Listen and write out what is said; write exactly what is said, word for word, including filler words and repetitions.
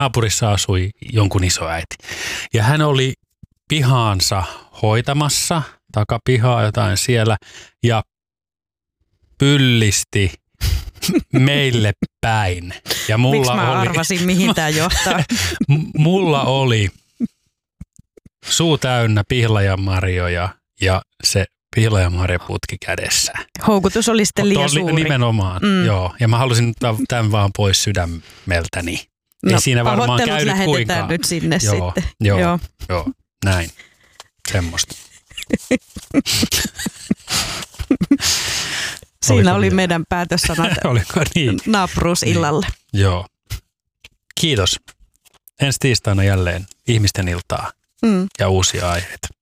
naapurissa asui jonkun isoäiti. Ja hän oli pihaansa hoitamassa, takapihaa jotain siellä, ja pyllisti meille päin. Ja mulla Miksi mä oli, arvasin, mihin tämä johtaa? mulla oli suu täynnä pihlajanmarjoja ja se pihlajanmarjaputki kädessä. Houkutus oli sitten liian suuri. Nimenomaan, mm. joo. Ja mä halusin ottaa tämän vaan pois sydämeltäni. No, ei siinä varmaan käynyt kuinkaan. Nyt sinne joo, sitten. Joo, joo, joo, näin. Semmosta. Siinä Oliko oli vielä? meidän päätössanat Oliko niin? naapuruusillalle. Niin. Joo. Kiitos. Ensi tiistaina jälleen ihmisten iltaa Mm. ja uusia aiheita.